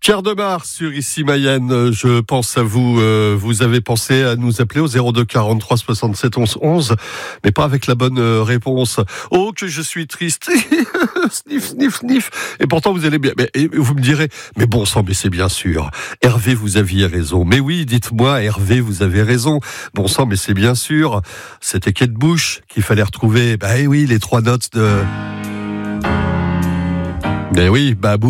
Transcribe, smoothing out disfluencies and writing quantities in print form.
Pierre Demar sur Ici Mayenne, je pense à vous. Vous avez pensé à nous appeler au 02 43 67 11 11, mais pas avec la bonne réponse. Oh, que je suis triste. Sniff, sniff, sniff. Et pourtant, vous allez bien. Mais vous me direz, mais bon sang, mais c'est bien sûr. Hervé, vous aviez raison. Mais oui, dites-moi, Hervé, vous avez raison. Bon sang, mais c'est bien sûr. C'était Kate Bush qu'il fallait retrouver. Oui, les trois notes de... Mais oui,